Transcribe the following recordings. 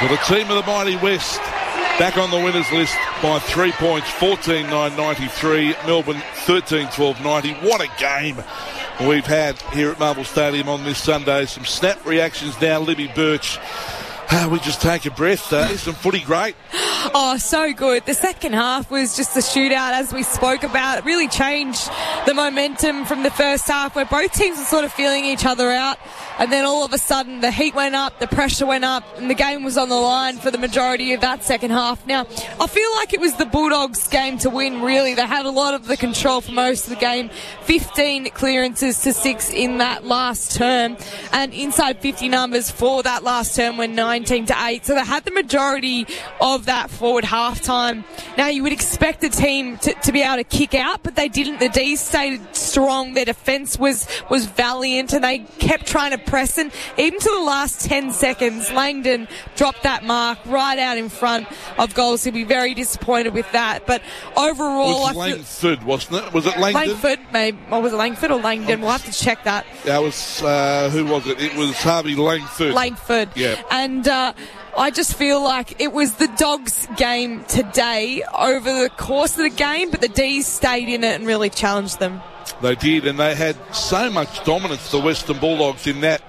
Well, the team of the mighty West back on the winners list by 3 points, 14-9-93. Melbourne 13-12-90. What a game we've had here at Marvel Stadium on this Sunday. Some snap reactions now. Libby Birch. We just take a breath. Isn't footy great? Oh, so good. The second half was just a shootout, as we spoke about. It really changed the momentum from the first half, where both teams were sort of feeling each other out. And then all of a sudden, the heat went up, the pressure went up, and the game was on the line for the majority of that second half. Now, I feel like it was the Bulldogs' game to win, really. They had a lot of the control for most of the game. 15 clearances to 6 in that last term. And inside 50 numbers for that last term were 19-8. So they had the majority of that forward half-time. Now, you would expect the team to be able to kick out, but they didn't. The D's stayed strong. Their defence was valiant, and they kept trying to press. And even to the last 10 seconds, Langdon dropped that mark right out in front of goals. He'll be very disappointed with that. But overall, it was Langford, wasn't it? Was it Langdon? Langford, maybe. Or was it Langford or Langdon? We'll have to check that. That was, who was it? It was Harvey Langford. Langford. Yeah. And I just feel like it was the Dogs' game today over the course of the game, but the D's stayed in it and really challenged them. They did, and they had so much dominance, the Western Bulldogs, in that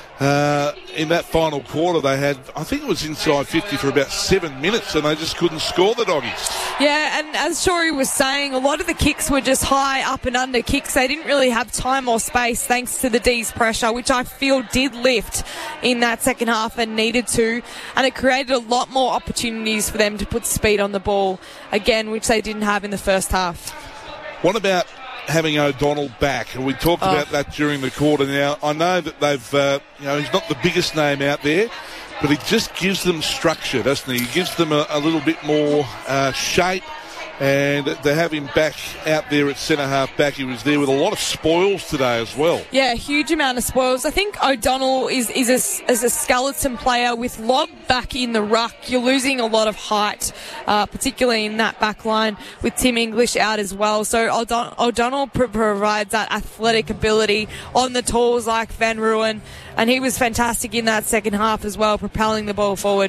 final quarter. They had, I think it was inside 50 for about 7 minutes, and they just couldn't score, the Doggies. Yeah, and as Shorey was saying, a lot of the kicks were just high up and under kicks. They didn't really have time or space thanks to the D's pressure, which I feel did lift in that second half and needed to, and it created a lot more opportunities for them to put speed on the ball again, which they didn't have in the first half. What about having O'Donnell back? And we talked about that during the quarter. Now, I know that they've, he's not the biggest name out there, but he just gives them structure, doesn't he? He gives them a little bit more shape. And to have him back out there at centre half back, he was there with a lot of spoils today as well. Yeah, a huge amount of spoils. I think O'Donnell is a skeleton player with Lobb back in the ruck. You're losing a lot of height, particularly in that back line with Tim English out as well. So O'Donnell provides that athletic ability on the tools like Van Ruin, and he was fantastic in that second half as well, propelling the ball forward.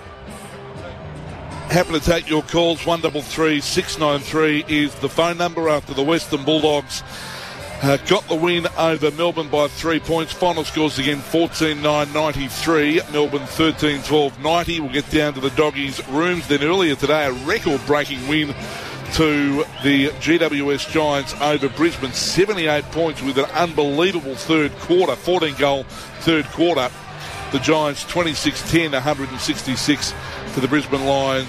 Happy to take your calls. 133 693 is the phone number after the Western Bulldogs got the win over Melbourne by 3 points. Final scores again 14-9-93. Melbourne 13-12-90. We'll get down to the Doggies' rooms. Then earlier today, a record-breaking win to the GWS Giants over Brisbane. 78 points with an unbelievable third quarter, 14-goal third quarter. The Giants 26-10, 166 to the Brisbane Lions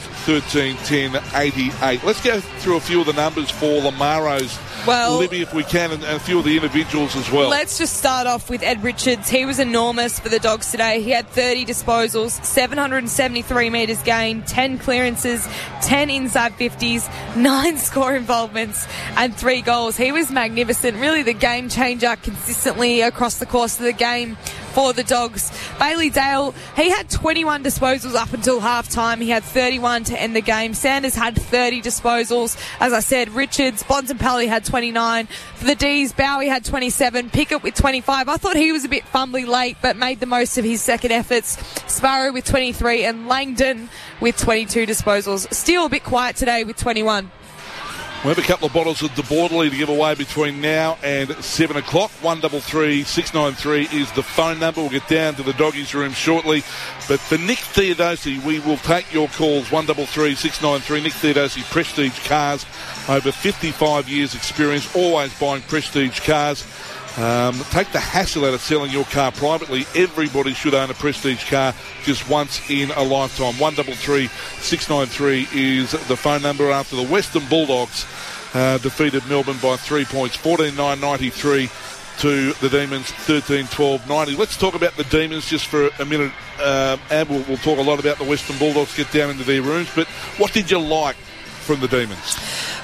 13-10-88. Let's go through a few of the numbers for Lamaro's, Libby, if we can, and a few of the individuals as well. Let's just start off with Ed Richards. He was enormous for the Dogs today. He had 30 disposals, 773 metres gained, 10 clearances, 10 inside 50s, 9 score involvements, and 3 goals. He was magnificent, really the game changer consistently across the course of the game for the Dogs. Bailey Dale, he had 21 disposals up until half-time. He had 31 to end the game. Sanders had 30 disposals. As I said, Richards, Bontempelli had 29. For the D's, Bowie had 27. Pickett with 25. I thought he was a bit fumbly late, but made the most of his second efforts. Sparrow with 23 and Langdon with 22 disposals. Still a bit quiet today with 21. We have a couple of bottles of De Bordeley to give away between now and 7 o'clock. 133 693 is the phone number. We'll get down to the Doggies' room shortly. But for Nick Theodosi, we will take your calls. 133 693. Nick Theodosi, Prestige Cars. Over 55 years experience, always buying Prestige cars. Take the hassle out of selling your car privately. Everybody should own a Prestige car just once in a lifetime. 133 693 is the phone number after the Western Bulldogs defeated Melbourne by 3 points, 14-9-93 to the Demons, 13-12-90. Let's talk about the Demons just for a minute. And we'll talk a lot about the Western Bulldogs, get down into their rooms. But what did you like from the Demons? Well,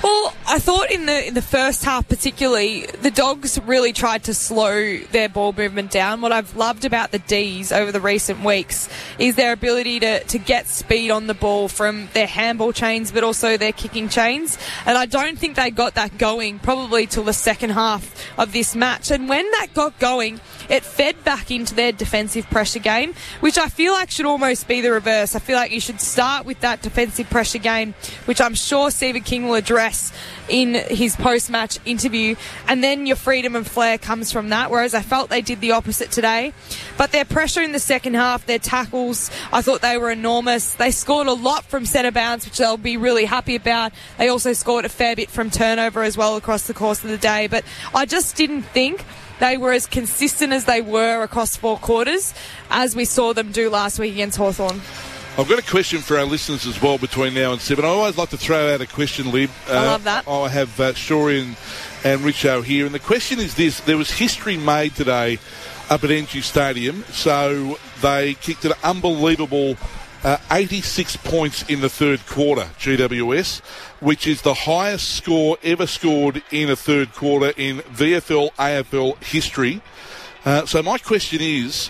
I thought in the first half particularly, the Dogs really tried to slow their ball movement down. What I've loved about the D's over the recent weeks is their ability to get speed on the ball from their handball chains, but also their kicking chains. And I don't think they got that going probably till the second half of this match. And when that got going, it fed back into their defensive pressure game, which I feel like should almost be the reverse. I feel like you should start with that defensive pressure game, which I'm sure Stephen King will address in his post-match interview, and then your freedom and flair comes from that, whereas I felt they did the opposite today. But their pressure in the second half, their tackles, I thought they were enormous. They scored a lot from centre bounce, which they'll be really happy about. They also scored a fair bit from turnover as well across the course of the day, but I just didn't think they were as consistent as they were across 4 quarters as we saw them do last week against Hawthorn. I've got a question for our listeners as well between now and 7. I always like to throw out a question, Lib. I love that. I have Shori and Richo here, and the question is this. There was history made today up at NG Stadium, so they kicked an unbelievable 86 points in the third quarter, GWS, which is the highest score ever scored in a third quarter in VFL, AFL history. So my question is,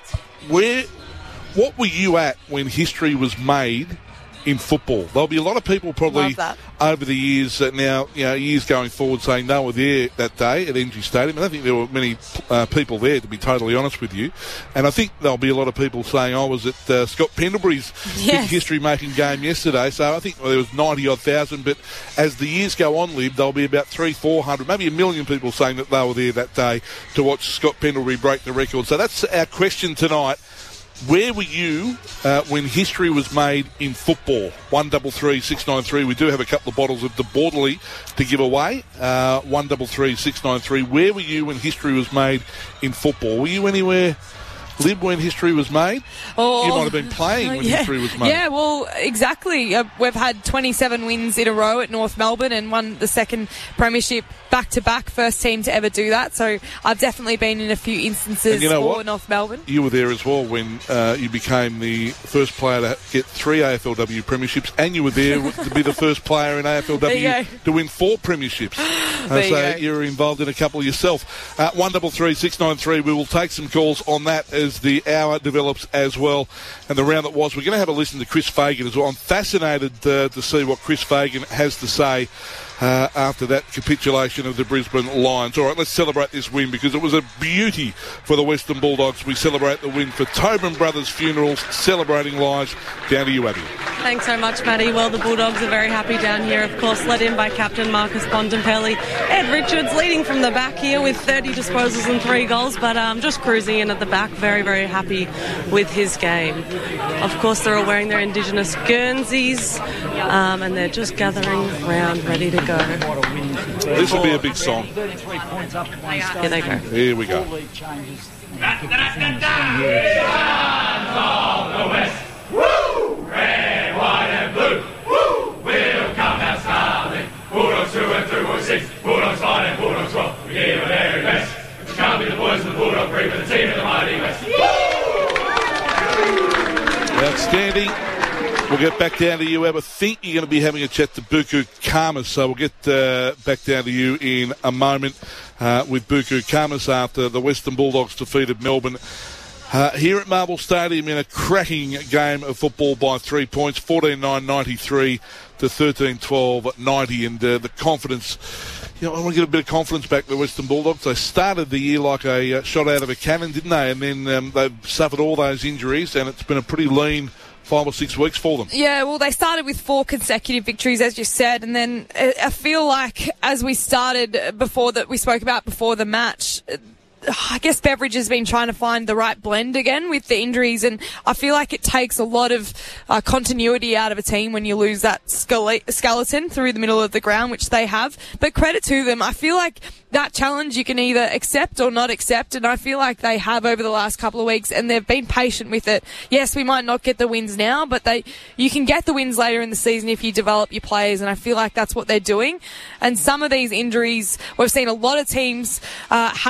what were you at when history was made in football? There'll be a lot of people probably over the years years going forward saying they were there that day at NG Stadium. I don't think there were many people there, to be totally honest with you. And I think there'll be a lot of people saying I was at Scott Pendlebury's big history-making game yesterday. So I think there was 90-odd thousand. But as the years go on, Lib, there'll be about 300-400, maybe 1 million people saying that they were there that day to watch Scott Pendlebury break the record. So that's our question tonight. Where were you when history was made in football? 133 693. We do have a couple of bottles of De Bordeley to give away. 133 693. Where were you when history was made in football? Were you anywhere, Lib, when history was made? You might have been playing when history was made. Yeah, well, exactly. We've had 27 wins in a row at North Melbourne and won the second premiership back-to-back, first team to ever do that. So I've definitely been in a few instances for North Melbourne. You were there as well when you became the first player to get 3 AFLW premierships, and you were there to be the first player in AFLW to win 4 premierships. So you were involved in a couple yourself. 133 693. We will take some calls on that as the hour develops as well. And the round that was, we're going to have a listen to Chris Fagan as well. I'm fascinated to see what Chris Fagan has to say after that capitulation of the Brisbane Lions. All right, let's celebrate this win because it was a beauty for the Western Bulldogs. We celebrate the win for Tobin Brothers Funerals, celebrating lives. Down to you, Abby. Thanks so much, Matty. Well, the Bulldogs are very happy down here, of course, led in by captain Marcus Bontempelli. Ed Richards leading from the back here with 30 disposals and 3 goals, but just cruising in at the back, very, very happy with his game. Of course, they're all wearing their Indigenous Guernseys, and they're just gathering round, ready to go. This will be a big song. Here they go. Here we go. Red, white and blue. Woo! We'll come out starting. Bulldogs 2 and 2 or 6. Bulldogs 5 and Bulldogs 12. We give our very best. We can't be the boys of the Bulldog breed with the team of the mighty West. Outstanding. We'll get back down to you, Ab. I think you're going to be having a chat to Buku Khamis, so we'll get back down to you in a moment with Buku Khamis after the Western Bulldogs defeated Melbourne here at Marvel Stadium in a cracking game of football by 3 points, 14-9-93 to 13-12-90, and the confidence. I want to get a bit of confidence back to the Western Bulldogs. They started the year like a shot out of a cannon, didn't they? And then they've suffered all those injuries, and it's been a pretty lean 5 or 6 weeks for them. Yeah, well, they started with 4 consecutive victories, as you said, and then I feel like as we started we spoke about before the match, I guess Beveridge has been trying to find the right blend again with the injuries, and I feel like it takes a lot of continuity out of a team when you lose that skeleton through the middle of the ground, which they have. But credit to them. I feel like that challenge you can either accept or not accept, and I feel like they have over the last couple of weeks, and they've been patient with it. Yes, we might not get the wins now, but you can get the wins later in the season if you develop your players, and I feel like that's what they're doing. And some of these injuries, we've seen a lot of teams have them.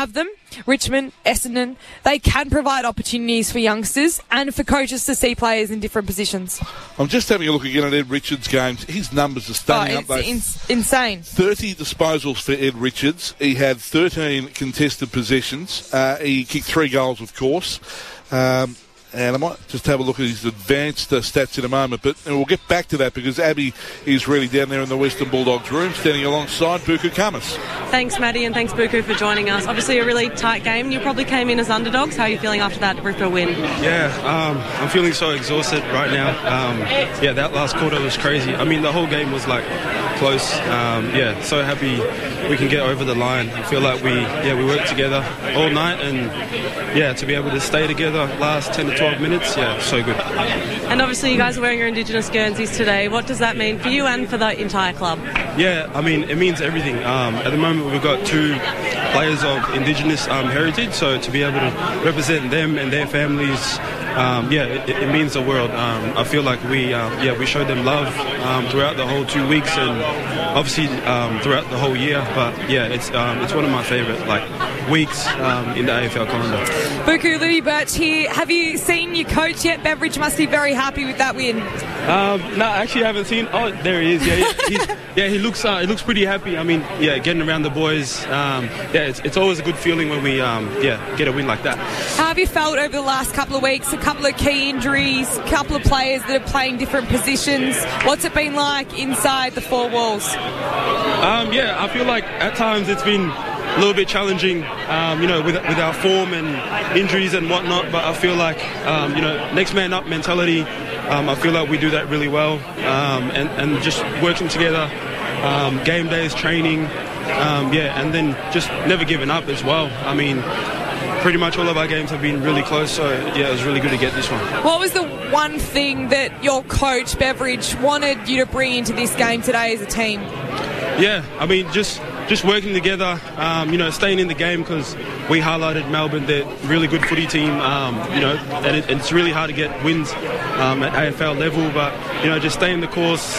Richmond, Essendon, they can provide opportunities for youngsters and for coaches to see players in different positions. I'm just having a look again at Ed Richards' games. His numbers are stunning, aren't they? Insane. 30 disposals for Ed Richards. He had 13 contested possessions. He kicked 3 goals, of course. And I might just have a look at his advanced stats in a moment, but we'll get back to that because Abby is really down there in the Western Bulldogs room, standing alongside Buku Khamis. Thanks, Maddie, and thanks, Buku, for joining us. Obviously a really tight game. You probably came in as underdogs. How are you feeling after that Ripper win? Yeah, I'm feeling so exhausted right now. That last quarter was crazy. I mean, the whole game was like close. So happy we can get over the line. I feel like we worked together all night, and to be able to stay together last 10 to 12 minutes, so good. And obviously you guys are wearing your Indigenous Guernseys today. What does that mean for you and for the entire club? Yeah, I mean, it means everything. At the moment we've got 2 players of Indigenous heritage, so to be able to represent them and their families, it means the world. I feel like we showed them love throughout the whole 2 weeks and obviously throughout the whole year. But it's one of my favourite weeks in the AFL calendar. Buku, Louis Birch here. Have you seen your coach yet? Beveridge must be very happy with that win. No, actually I haven't seen. Oh, there he is. He looks pretty happy. I mean, getting around the boys. It's always a good feeling when we get a win like that. How have you felt over the last couple of weeks? A couple of key injuries, a couple of players that are playing different positions. What's it been like inside the 4 walls? I feel like at times it's been a little bit challenging, with our form and injuries and whatnot. But I feel like, next man up mentality. I feel like we do that really well, and just working together, game days, training, and then just never giving up as well. I mean, pretty much all of our games have been really close, so it was really good to get this one. What was the one thing that your coach, Beveridge, wanted you to bring into this game today as a team? I mean, just working together, staying in the game, because we highlighted Melbourne, they're a really good footy team, and it's really hard to get wins at AFL level, but, just staying the course,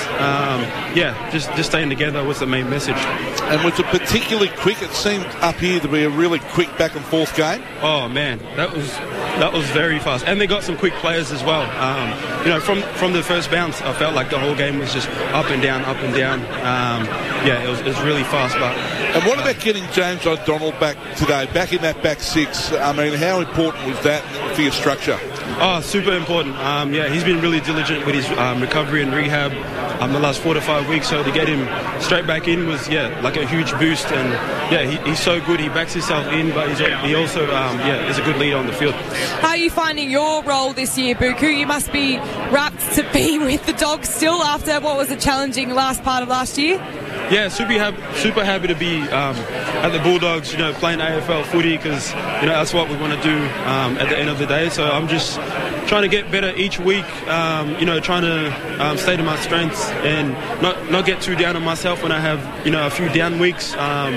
just staying together was the main message. And was it particularly quick? It seemed up here to be a really quick back and forth game. Oh, man, that was very fast. And they got some quick players as well. From the first bounce, I felt like the whole game was just up and down, up and down. It was really fast. And what about getting James O'Donnell back today, back in that back 6? I mean, how important was that for your structure? Oh, super important. He's been really diligent with his recovery and rehab the last 4 to 5 weeks. So to get him straight back in was, like a huge boost. And, he's so good. He backs himself in, but he also, is a good leader on the field. How are you finding your role this year, Buku? You must be rapt to be with the Dogs still after what was a challenging last part of last year. Yeah, super happy to be at the Bulldogs, playing AFL footy, because, that's what we want to do at the end of the day. So I'm just trying to get better each week, trying to stay to my strengths and not get too down on myself when I have, a few down weeks.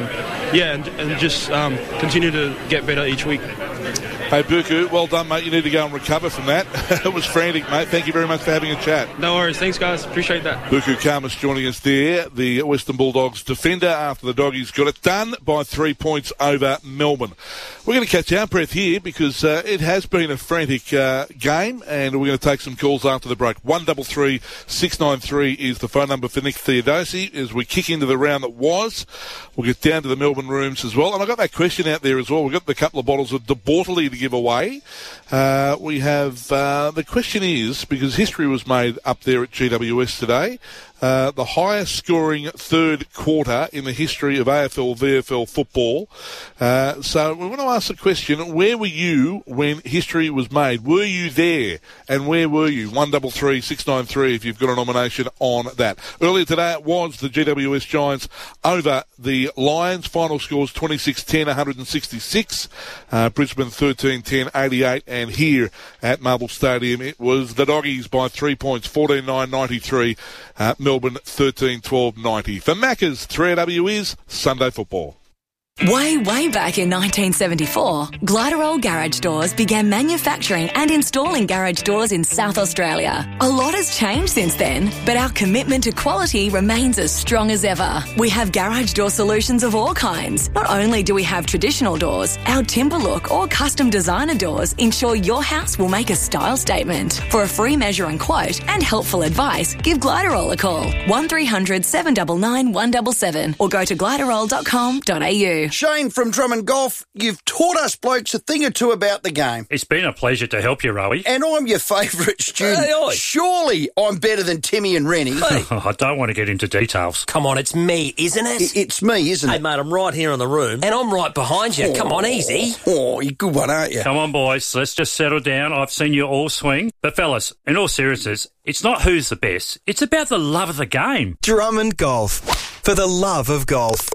And just continue to get better each week. Hey, Buku, well done, mate. You need to go and recover from that. It was frantic, mate. Thank you very much for having a chat. No worries. Thanks, guys. Appreciate that. Buku Khamis joining us there, the Western Bulldogs defender, after the Doggies got it done by 3 points over Melbourne. We're going to catch our breath here because it has been a frantic game, and we're going to take some calls after the break. 133 693 is the phone number for Nick Theodosi as we kick into the round that was. We'll get down to the Melbourne rooms as well. And I got that question out there as well. We've got a couple of bottles of De Bortoli to give away. We have the question is, because history was made up there at GWS today, the highest scoring third quarter in the history of AFL VFL football. So we want to ask the question, where were you when history was made? Were you there? And where were you? 133 693 if you've got a nomination on that. Earlier today it was the GWS Giants over the Lions. Final scores 26-10, 166. Brisbane 13-10, 88. And here at Marble Stadium it was the Doggies by 3 points, 14-9, 93. Melbourne 13-12, 90. For Macca's, 3AW is Sunday Football. Way back in 1974, Gliderol Garage Doors began manufacturing and installing garage doors in South Australia. A lot has changed since then, but our commitment to quality remains as strong as ever. We have garage door solutions of all kinds. Not only do we have traditional doors, our timber look or custom designer doors ensure your house will make a style statement. For a free measure and quote and helpful advice, give Gliderol a call. 1300 799 177 or go to gliderol.com.au. Shane from Drummond Golf, you've taught us blokes a thing or two about the game. It's been a pleasure to help you, Rowie. And I'm your favourite student. Hey, oi. Surely I'm better than Timmy and Rennie. Hey. I don't want to get into details. Come on, it's me, isn't it? It's me, isn't Hey, it? mate, I'm right here in the room, and I'm right behind you. Come on, easy. Oh, you're a good one, aren't you? Come on, boys, let's just settle down. I've seen you all swing. But, fellas, in all seriousness, it's not who's the best. It's about the love of the game. Drummond Golf. For the love of golf.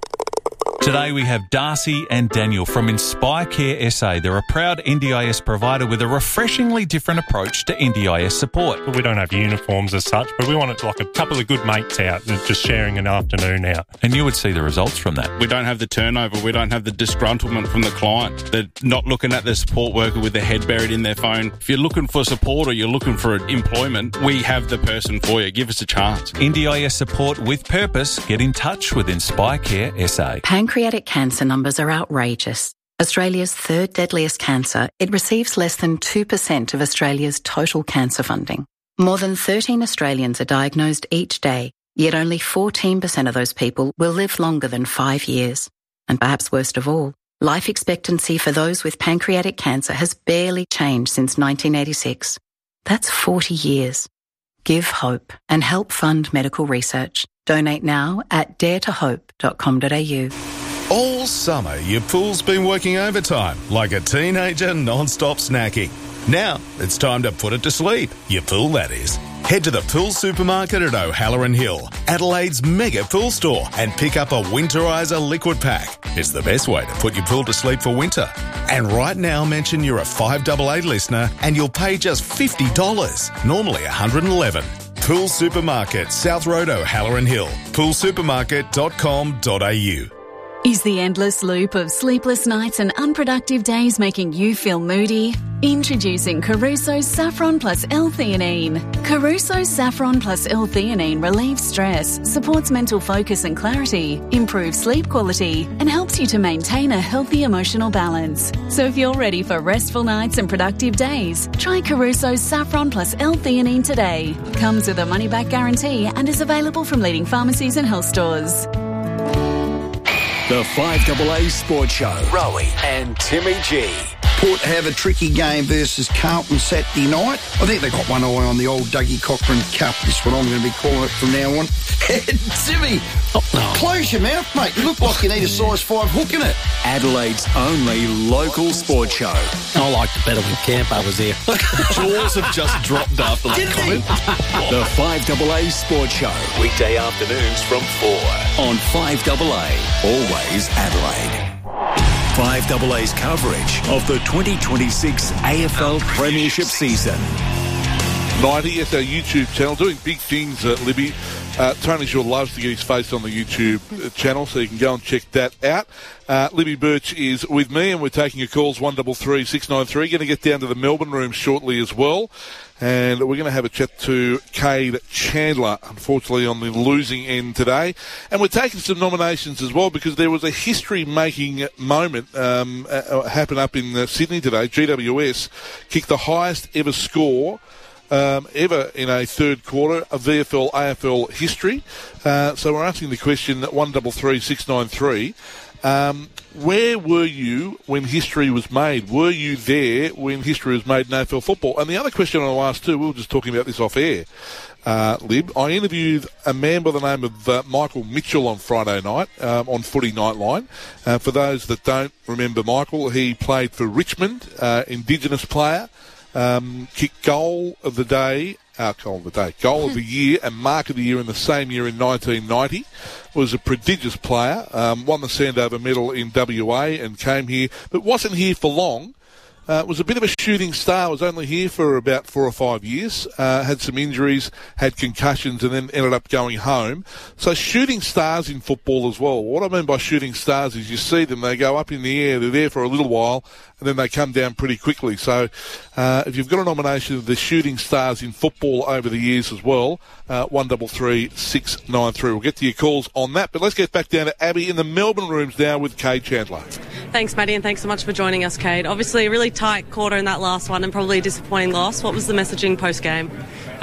Today we have Darcy and Daniel from Inspire Care SA. They're a proud NDIS provider with a refreshingly different approach to NDIS support. We don't have uniforms as such, but we want it like a couple of good mates out and just sharing an afternoon out. And you would see the results from that. We don't have the turnover. We don't have the disgruntlement from the client. They're not looking at the support worker with their head buried in their phone. If you're looking for support or you're looking for employment, we have the person for you. Give us a chance. NDIS support with purpose. Get in touch with Inspire Care SA. Pancreatic cancer numbers are outrageous. Australia's third deadliest cancer, it receives less than 2% of Australia's total cancer funding. More than 13 Australians are diagnosed each day, yet only 14% of those people will live longer than 5 years. And perhaps worst of all, life expectancy for those with pancreatic cancer has barely changed since 1986. That's 40 years. Give hope and help fund medical research. Donate now at daretohope.com.au. All summer, your pool's been working overtime like a teenager non-stop snacking. Now, it's time to put it to sleep. Your pool, that is. Head to the Pool Supermarket at O'Halloran Hill, Adelaide's mega pool store, and pick up a Winterizer liquid pack. It's the best way to put your pool to sleep for winter. And right now, mention you're a 588 listener and you'll pay just $50, normally $111. Pool Supermarket, South Road, O'Halloran Hill. poolsupermarket.com.au. Is the endless loop of sleepless nights and unproductive days making you feel moody? Introducing Caruso's Saffron Plus L-Theanine. Caruso's Saffron Plus L-Theanine relieves stress, supports mental focus and clarity, improves sleep quality, and helps you to maintain a healthy emotional balance. So if you're ready for restful nights and productive days, try Caruso's Saffron Plus L-Theanine today. Comes with a money-back guarantee and is available from leading pharmacies and health stores. The 5AA Sports Show. Rowie and Timmy G. Port have a tricky game versus Carlton Saturday night. I think they got one eye on the old Dougie Cochran Cup. That's what I'm going to be calling it from now on. Timmy, close your mouth, mate. You look like you need a size 5 hook in it. Adelaide's only local sports show. I liked it better when Campo was here. Jaws have just dropped after that comment. The 5AA Sports Show. Weekday afternoons from 4 on 5AA. Always Adelaide. 5AA's coverage of the 2026 AFL Premiership season. 90, yes, our YouTube channel, doing big things, Libby. Tony Shaw loves to get his face on the YouTube channel, so you can go and check that out. Libby Birch is with me, and we're taking your calls, 133 693. Going to get down to the Melbourne room shortly as well. And we're going to have a chat to Cade Chandler, unfortunately on the losing end today. And we're taking some nominations as well, because there was a history-making moment happen up in Sydney today. GWS kicked the highest ever score ever in a third quarter of VFL AFL history. So we're asking the question at 133 693. Where were you when history was made? Were you there when history was made in AFL football? And the other question I'll ask too, we were just talking about this off air, Lib. I interviewed a man by the name of Michael Mitchell on Friday night on Footy Nightline. For those that don't remember Michael, he played for Richmond, Indigenous player, kicked goal of the year and mark of the year in the same year in 1990. Was a prodigious player, won the Sandover medal in WA and came here, but wasn't here for long was a bit of a shooting star, was only here for about 4 or 5 years, had some injuries, had concussions, and then ended up going home. So shooting stars in football as well. What I mean by shooting stars is you see them, they go up in the air, they're there for a little while, and then they come down pretty quickly. So if you've got a nomination of the shooting stars in football over the years as well, 133 693. We'll get to your calls on that, but let's get back down to Abby in the Melbourne rooms now with Cade Chandler. Thanks, Maddie, and thanks so much for joining us, Cade. Obviously, a really tight quarter in that last one and probably a disappointing loss. What was the messaging post-game?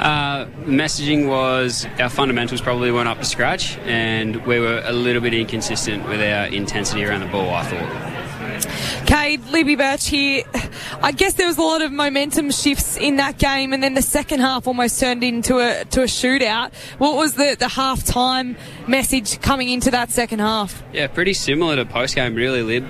Messaging was our fundamentals probably weren't up to scratch, and we were a little bit inconsistent with our intensity around the ball, I thought. Cade, Libby Birch here. I guess there was a lot of momentum shifts in that game, and then the second half almost turned into a shootout. What was the half-time message coming into that second half? Yeah, pretty similar to post-game, really, Lib.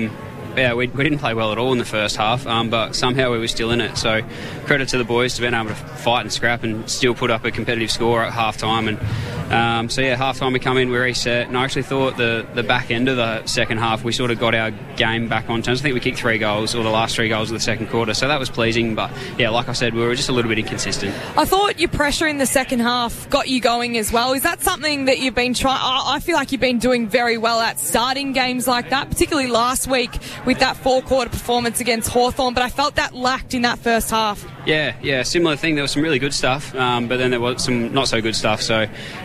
We didn't play well at all in the first half, but somehow we were still in it. So credit to the boys to being able to fight and scrap and still put up a competitive score at half-time. And half-time we come in, we reset, and I actually thought the back end of the second half we sort of got our game back on terms. I think we kicked 3 goals, or the last 3 goals of the second quarter, so that was pleasing. But yeah, like I said, we were just a little bit inconsistent. I thought your pressure in the second half got you going as well. Is that something that you've been trying? I feel like you've been doing very well at starting games like that, particularly last week with that 4-quarter performance against Hawthorn, but I felt that lacked in that first half. Yeah, similar thing. There was some really good stuff, but then there was some not so good stuff. So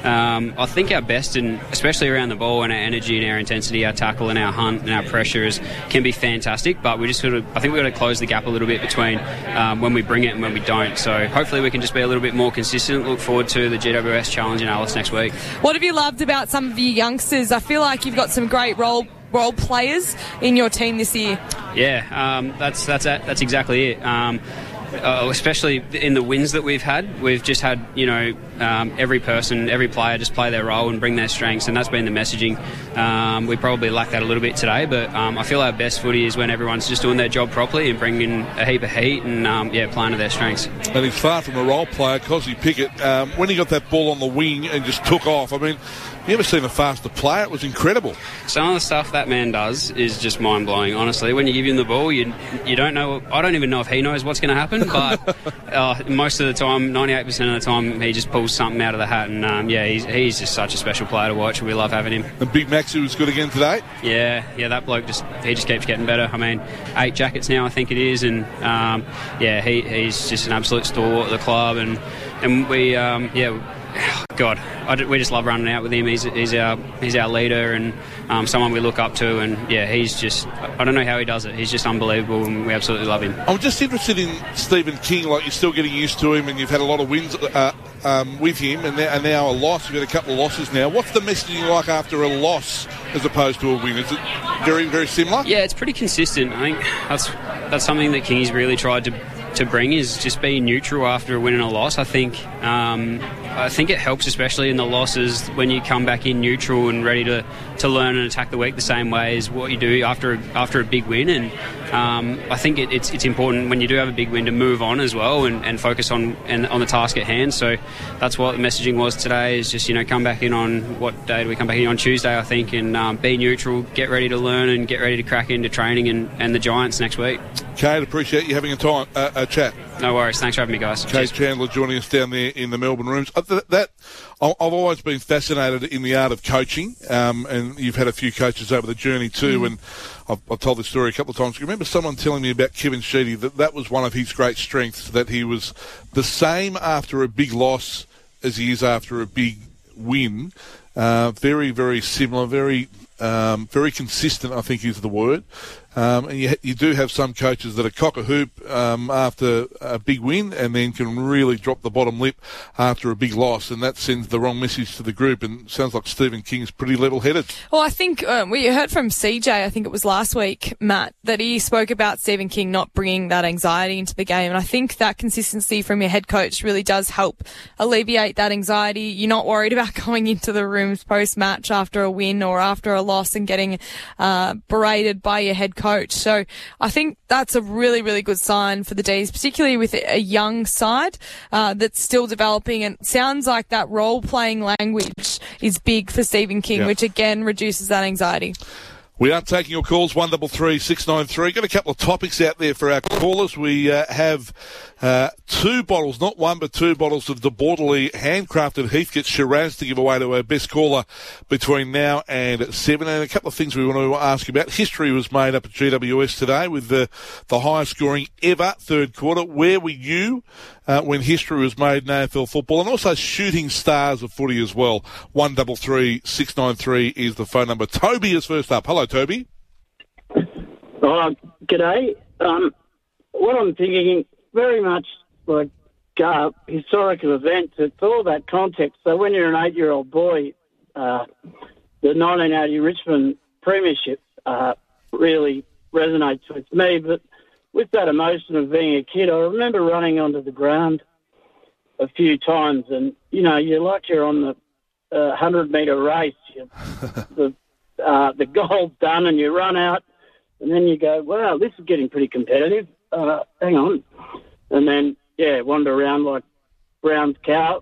I think our best, and especially around the ball and our energy and our intensity, our tackle and our hunt and our pressures can be fantastic, but we just I think we've got to close the gap a little bit between when we bring it and when we don't. So hopefully we can just be a little bit more consistent. Look forward to the GWS Challenge in Alice next week. What have you loved about some of your youngsters? I feel like you've got some great role players in your team this year. Yeah, that's exactly it. Especially in the wins that we've just had, every player just play their role and bring their strengths, and that's been the messaging. We probably lack that a little bit today, but I feel our best footy is when everyone's just doing their job properly and bringing a heap of heat and playing to their strengths. And he's far from a role player, Cosy Pickett. When he got that ball on the wing and just took off, I mean, you ever seen a faster player? It was incredible. Some of the stuff that man does is just mind-blowing, honestly. When you give him the ball, you don't know. I don't even know if he knows what's going to happen, but most of the time, 98% of the time, he just pulls something out of the hat. And, he's just such a special player to watch. We love having him. And Big Maxi was good again today? Yeah, that bloke just keeps getting better. I mean, 8 jackets now, I think it is. And, he's just an absolute stalwart of the club. And we, God, we just love running out with him. He's our leader and someone we look up to. And he's just, I don't know how he does it. He's just unbelievable, and we absolutely love him. I'm just interested in Stephen King. Like, you're still getting used to him, and you've had a lot of wins with him, and now a loss. You've had a couple of losses now. What's the messaging like after a loss as opposed to a win? Is it very, very similar? Yeah, it's pretty consistent. I think that's something that King's really tried to bring, is just being neutral after a win and a loss. I think it helps, especially in the losses, when you come back in neutral and ready to learn and attack the week the same way as what you do after a big win. And I think it's important when you do have a big win to move on as well and focus on the task at hand. So that's what the messaging was today, is just come back in on, what day do we come back in on? Tuesday, I think, and be neutral, get ready to learn and get ready to crack into training and the Giants next week. Cade, appreciate you having a chat. No worries. Thanks for having me, guys. Cade Chandler joining us down there in the Melbourne rooms. I've always been fascinated in the art of coaching, and you've had a few coaches over the journey too, and I've told this story a couple of times. I remember someone telling me about Kevin Sheedy, that was one of his great strengths, that he was the same after a big loss as he is after a big win. Very, very similar, very consistent, I think is the word. And you do have some coaches that are cock a hoop after a big win, and then can really drop the bottom lip after a big loss, and that sends the wrong message to the group. And it sounds like Stephen King's pretty level-headed. Well, I think we heard from CJ, I think it was last week, Matt, that he spoke about Stephen King not bringing that anxiety into the game, and I think that consistency from your head coach really does help alleviate that anxiety. You're not worried about going into the rooms post-match after a win or after a loss and getting berated by your head coach. So I think that's a really, really good sign for the D's, particularly with a young side that's still developing. And it sounds like that role-playing language is big for Stephen King, which again reduces that anxiety. We are taking your calls, 133 693. Got a couple of topics out there for our callers. We have 2 bottles, not 1, but 2 bottles of the Borderley handcrafted Heathcote Shiraz to give away to our best caller between now and 7. And a couple of things we want to ask about. History was made up at GWS today with the highest scoring ever third quarter. Where were you when history was made in AFL football? And also shooting stars of footy as well. 133 693 is the phone number. Toby is first up. Hello, Toby. G'day. What I'm thinking, very much like historical events, it's all that context. So when you're an 8-year-old boy, the 1980 Richmond Premiership really resonates with me. But with that emotion of being a kid, I remember running onto the ground a few times, and you're like you're on the 100-metre race. The goal's done, and you run out, and then you go, wow, this is getting pretty competitive. Hang on. And then, wander around like Brown's cow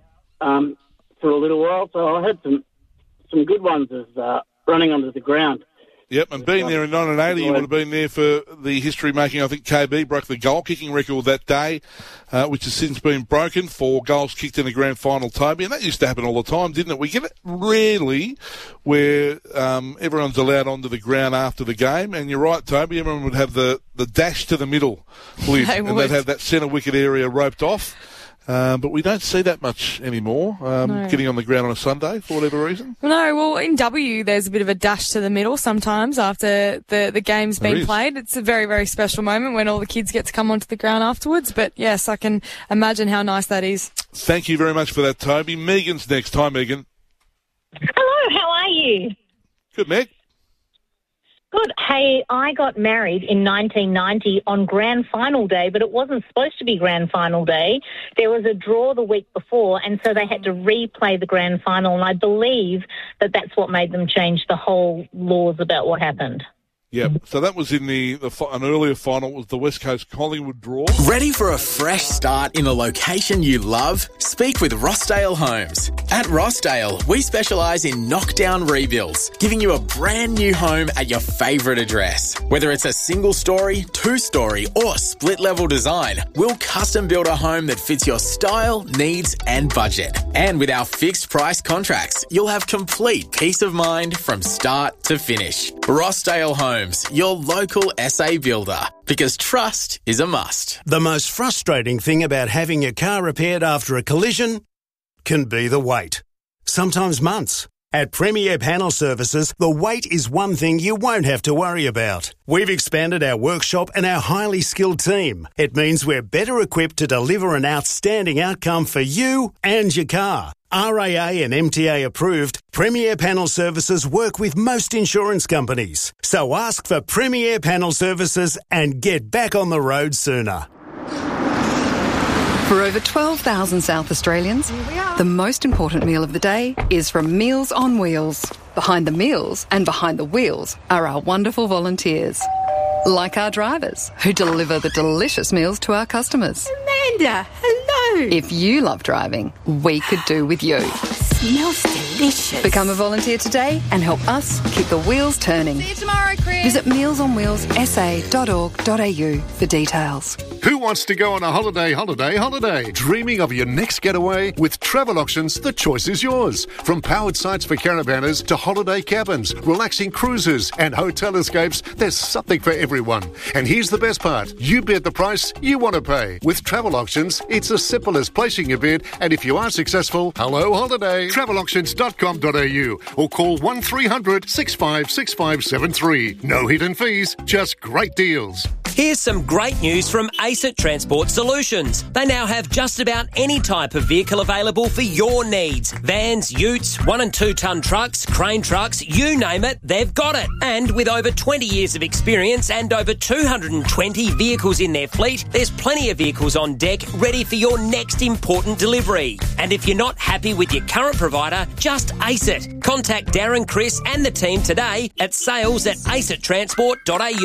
for a little while. So I had some good ones as running onto the ground. Yep, and being there in 1980, you would have been there for the history-making. I think KB broke the goal-kicking record that day, which has since been broken for goals kicked in the grand final, Toby. And that used to happen all the time, didn't it? We get it rarely where everyone's allowed onto the ground after the game. And you're right, Toby, everyone would have the dash to the middle live, and they'd have that centre wicket area roped off. But we don't see that much anymore, No. getting on the ground on a Sunday for whatever reason. No, well, in W, there's a bit of a dash to the middle sometimes after the game's There been is. played. It's a very, very special moment when all the kids get to come onto the ground afterwards. But, yes, I can imagine how nice that is. Thank you very much for that, Toby. Megan's next. Hi, Megan. Hello, how are you? Good, Meg. Good. Hey, I got married in 1990 on Grand Final Day, but it wasn't supposed to be Grand Final Day. There was a draw the week before, and so they had to replay the Grand Final, and I believe that that's what made them change the whole laws about what happened. Yep. So that was in an earlier final. It was the West Coast Collingwood draw. Ready for a fresh start in a location you love? Speak with Rossdale Homes. At Rossdale, we specialise in knockdown rebuilds, giving you a brand new home at your favourite address. Whether it's a single story, 2-story or split level design, we'll custom build a home that fits your style, needs and budget. And with our fixed price contracts, you'll have complete peace of mind from start to finish. Rossdale Homes, your local SA builder, because trust is a must. The most frustrating thing about having your car repaired after a collision can be the wait. Sometimes months. At Premier Panel Services, the wait is one thing you won't have to worry about. We've expanded our workshop and our highly skilled team. It means we're better equipped to deliver an outstanding outcome for you and your car. RAA and MTA approved, Premier Panel Services work with most insurance companies. So ask for Premier Panel Services and get back on the road sooner. For over 12,000 South Australians, the most important meal of the day is from Meals on Wheels. Behind the meals and behind the wheels are our wonderful volunteers. Like our drivers, who deliver the delicious meals to our customers. Amanda, hello. If you love driving, we could do with you. Smells delicious. Become a volunteer today and help us keep the wheels turning. See you tomorrow, Chris. Visit mealsonwheelsa.org.au for details. Who wants to go on a holiday? Dreaming of your next getaway? With Travel Auctions, the choice is yours. From powered sites for caravanners to holiday cabins, relaxing cruises and hotel escapes, there's something for everyone. And here's the best part. You bid the price you want to pay. With Travel Auctions, it's as simple as placing a bid, and if you are successful, hello holiday. TravelAuctions.com.au or call 1300 65 6573. No hidden fees, just great deals. Here's some great news from ACET Transport Solutions. They now have just about any type of vehicle available for your needs. Vans, utes, 1 and 2 tonne trucks, crane trucks, you name it, they've got it. And with over 20 years of experience and over 220 vehicles in their fleet, there's plenty of vehicles on deck ready for your next important delivery. And if you're not happy with your current provider, just ace it. Contact Darren, Chris and the team today at sales@acettransport.au.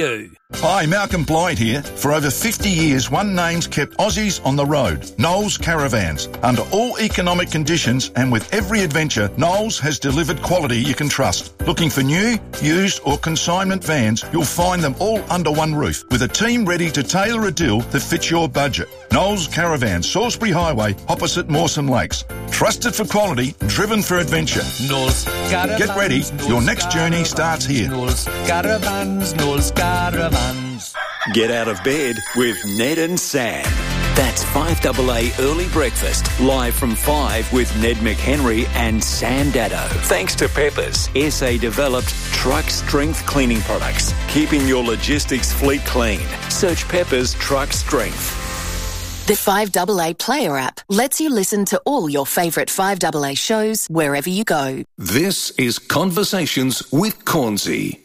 Hi, Malcolm Blythe here. For over 50 years, one name's kept Aussies on the road. Knowles Caravans. Under all economic conditions and with every adventure, Knowles has delivered quality you can trust. Looking for new, used or consignment vans, you'll find them all under one roof with a team ready to tailor a deal that fits your budget. Knowles Caravans, Salisbury Highway, opposite Mawson Lakes. Trusted for quality, driven for adventure. Knowles Caravans. Get ready, your next journey starts here. Knowles Caravans, Knowles Caravans. Get out of bed with Ned and Sam. That's 5AA Early Breakfast, live from 5 with Ned McHenry and Sam Daddo. Thanks to Peppers, SA-developed truck strength cleaning products, keeping your logistics fleet clean. Search Peppers Truck Strength. The 5AA Player app lets you listen to all your favourite 5AA shows wherever you go. This is Conversations with Cornsey.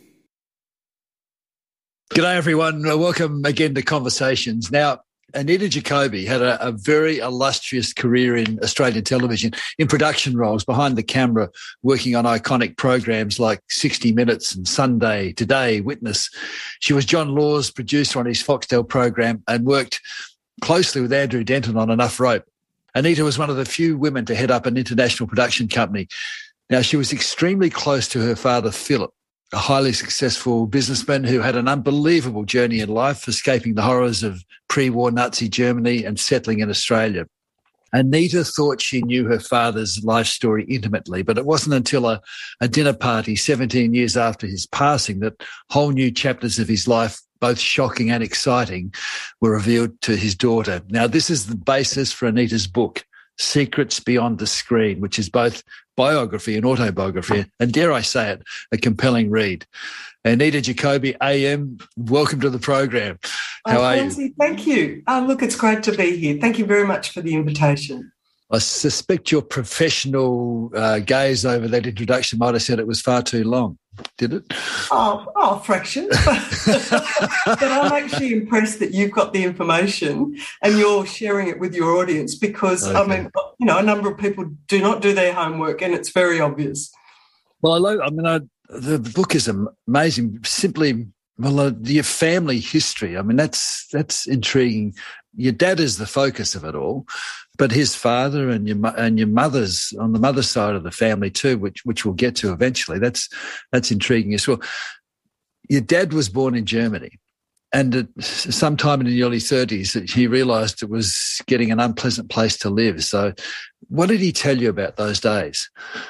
G'day everyone, welcome again to Conversations. Now, Anita Jacoby had a very illustrious career in Australian television, in production roles, behind the camera, working on iconic programs like 60 Minutes and Sunday, Today, Witness. She was John Law's producer on his Foxtel program and worked closely with Andrew Denton on Enough Rope. Anita was one of the few women to head up an international production company. Now, she was extremely close to her father, Philip, a highly successful businessman who had an unbelievable journey in life, escaping the horrors of pre-war Nazi Germany and settling in Australia. Anita thought she knew her father's life story intimately, but it wasn't until a dinner party 17 years after his passing that whole new chapters of his life, both shocking and exciting, were revealed to his daughter. Now, this is the basis for Anita's book, Secrets Beyond the Screen, which is both biography and autobiography, and dare I say it, a compelling read. Anita Jacoby, AM, welcome to the program. How are you? Thank you. Look, it's great to be here. Thank you very much for the invitation. I suspect your professional gaze over that introduction might have said it was far too long. Did it? Oh, fractions. But I'm actually impressed that you've got the information and you're sharing it with your audience because, okay. I mean, you know, a number of people do not do their homework and it's very obvious. Well, the book is amazing. Simply, your family history. I mean, that's intriguing. Your dad is the focus of it all, but his father and your mother's on the mother's side of the family too, which we'll get to eventually. That's intriguing as well. Your dad was born in Germany, and sometime in the early 30s, he realised it was getting an unpleasant place to live. So, what did he tell you about those days?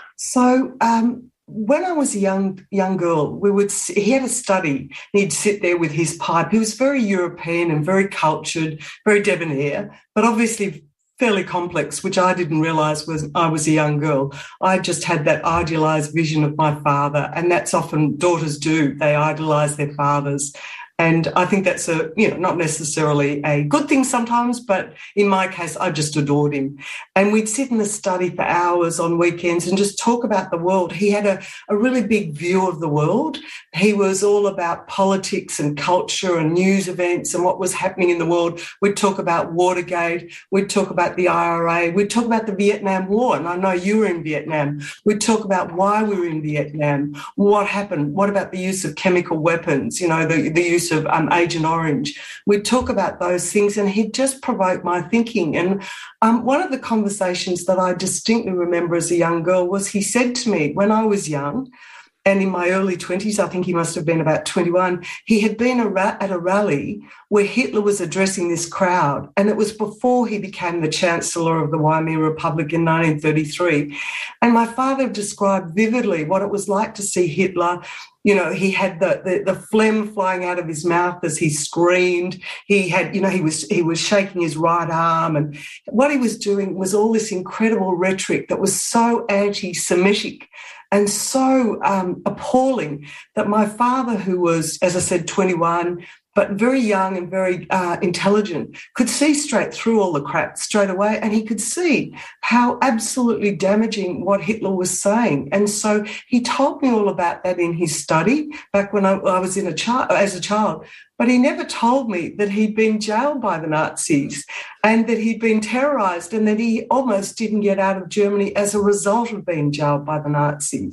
So, when I was a young girl, he had a study. He'd sit there with his pipe. He was very European and very cultured, very debonair, but obviously fairly complex, which I didn't realise I was a young girl. I just had that idealised vision of my father, and that's often daughters do. They idolise their fathers. And I think that's not necessarily a good thing sometimes, but in my case, I just adored him. And we'd sit in the study for hours on weekends and just talk about the world. He had a really big view of the world. He was all about politics and culture and news events and what was happening in the world. We'd talk about Watergate. We'd talk about the IRA. We'd talk about the Vietnam War. And I know you were in Vietnam. We'd talk about why we were in Vietnam, what happened, what about the use of chemical weapons, the use of Agent Orange. We'd talk about those things and he'd just provoke my thinking. And one of the conversations that I distinctly remember as a young girl was he said to me when I was young, and in my early 20s, I think he must have been about 21, he had been at a rally where Hitler was addressing this crowd, and it was before he became the Chancellor of the Weimar Republic in 1933. And my father described vividly what it was like to see Hitler. You know, he had the phlegm flying out of his mouth as he screamed. He had, he was shaking his right arm, and what he was doing was all this incredible rhetoric that was so anti-Semitic and so appalling that my father, who was, as I said, 21, but very young and very intelligent, could see straight through all the crap straight away, and he could see how absolutely damaging what Hitler was saying. And so he told me all about that in his study back when I was as a child. But he never told me that he'd been jailed by the Nazis and that he'd been terrorised and that he almost didn't get out of Germany as a result of being jailed by the Nazis.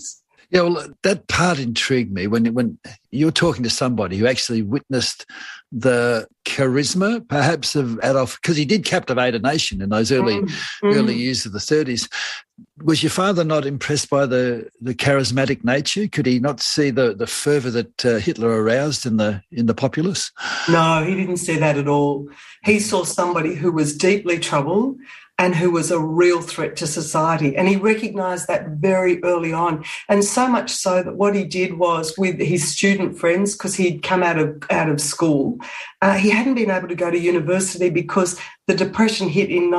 Yeah, well, that part intrigued me when you're talking to somebody who actually witnessed the charisma, perhaps, of Adolf, because he did captivate a nation in those early years of the 30s. Was your father not impressed by the charismatic nature? Could he not see the fervour that Hitler aroused in the populace? No, he didn't see that at all. He saw somebody who was deeply troubled and who was a real threat to society. And he recognised that very early on. And so much so that what he did was, with his student friends, because he'd come out of school, he hadn't been able to go to university because the Depression hit in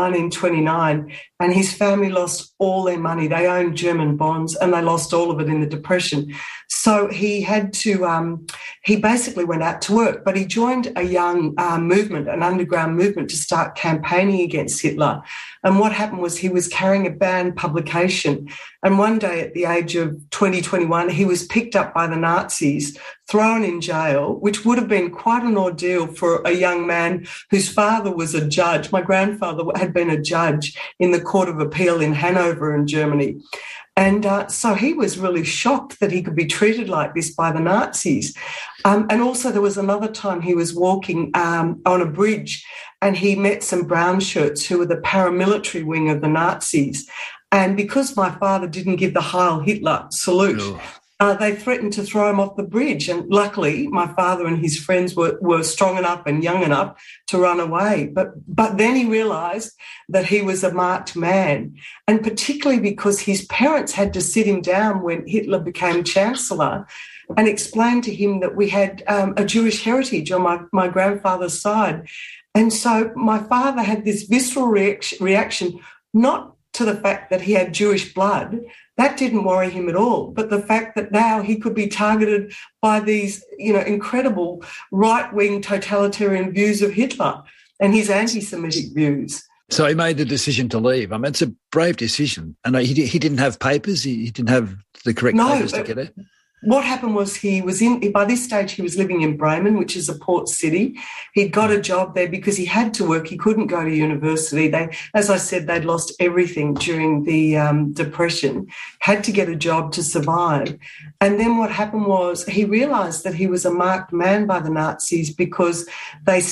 1929 and his family lost all their money. They owned German bonds and they lost all of it in the Depression. So he had to, he basically went out to work, but he joined a young movement, an underground movement, to start campaigning against Hitler. And what happened was he was carrying a banned publication. And one day at the age of 21, he was picked up by the Nazis, thrown in jail, which would have been quite an ordeal for a young man whose father was a judge. My grandfather had been a judge in the Court of Appeal in Hanover in Germany. And so he was really shocked that he could be treated like this by the Nazis. And also there was another time he was walking on a bridge and he met some brown shirts who were the paramilitary wing of the Nazis. And because my father didn't give the Heil Hitler salute, they threatened to throw him off the bridge. And luckily, my father and his friends were strong enough and young enough to run away. But then he realised that he was a marked man, and particularly because his parents had to sit him down when Hitler became Chancellor and explain to him that we had a Jewish heritage on my grandfather's side. And so my father had this visceral reaction, not to the fact that he had Jewish blood. That didn't worry him at all. But the fact that now he could be targeted by these, incredible right-wing totalitarian views of Hitler and his anti-Semitic views. So he made the decision to leave. I mean, it's a brave decision. And he didn't have papers. He didn't have the correct papers to get it. What happened was by this stage, he was living in Bremen, which is a port city. He'd got a job there because he had to work. He couldn't go to university. As I said, they'd lost everything during the Depression, had to get a job to survive. And then what happened was he realised that he was a marked man by the Nazis because they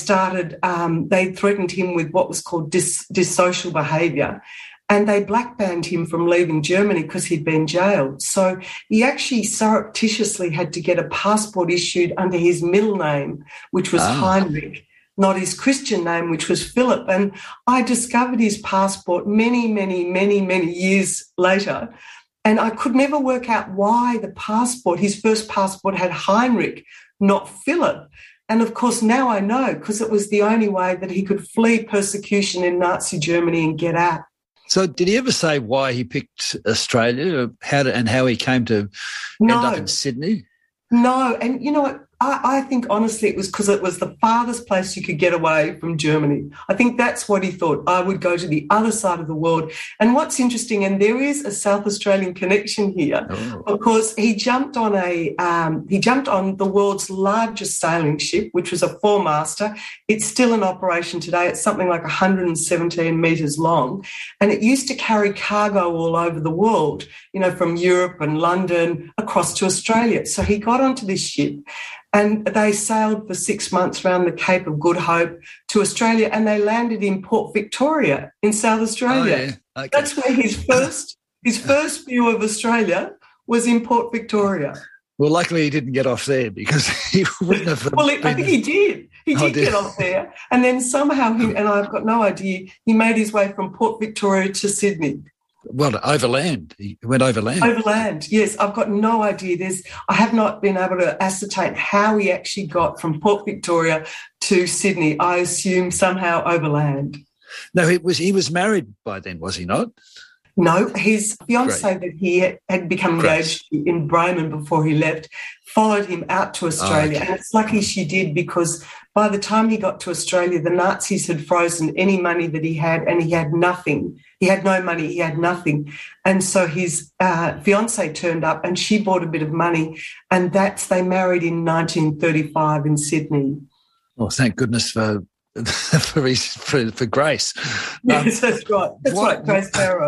threatened him with what was called dissocial behaviour. And they black-banned him from leaving Germany because he'd been jailed. So he actually surreptitiously had to get a passport issued under his middle name, which was Heinrich, not his Christian name, which was Philip. And I discovered his passport many, many, many, many years later. And I could never work out why his first passport had Heinrich, not Philip. And, of course, now I know, because it was the only way that he could flee persecution in Nazi Germany and get out. So did he ever say why he picked Australia and how he came to end up in Sydney? No. And you know what? I think, honestly, it was because it was the farthest place you could get away from Germany. I think that's what he thought. I would go to the other side of the world. And what's interesting, and there is a South Australian connection here, because he jumped on the world's largest sailing ship, which was a four-master. It's still in operation today. It's something like 117 metres long. And it used to carry cargo all over the world, from Europe and London across to Australia. So he got onto this ship, and they sailed for 6 months around the Cape of Good Hope to Australia, and they landed in Port Victoria in South Australia. Oh, yeah. Okay. That's where his first view of Australia was in Port Victoria. Well, luckily he didn't get off there because he wouldn't have. Well, I think he did. He did get off there, and then somehow and I've got no idea, he made his way from Port Victoria to Sydney. Well, overland. He went overland. Overland, yes. I've got no idea. I have not been able to ascertain how he actually got from Port Victoria to Sydney. I assume somehow overland. No, he was married by then, was he not? No, his fiancée that he had become engaged in Bremen before he left followed him out to Australia. And it's lucky she did, because by the time he got to Australia, the Nazis had frozen any money that he had, and he had nothing. He had no money, he had nothing. And so his fiancée turned up and she bought a bit of money, and they married in 1935 in Sydney. Well, thank goodness for Grace. Yes, that's right. That's right, Grace Barrow.